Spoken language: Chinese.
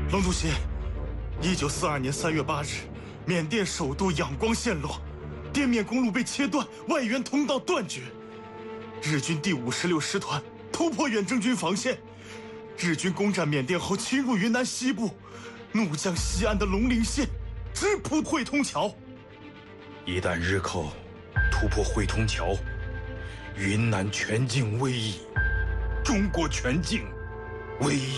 隆主席，1942年3月8日，缅甸首都仰光陷落，滇缅公路被切断，外援通道断绝。日军第56师团突破远征军防线，日军攻占缅甸后侵入云南西部，怒将西安的龙陵县，直扑会通桥。 一旦日寇突破会通桥，云南全境危矣，中国全境危矣。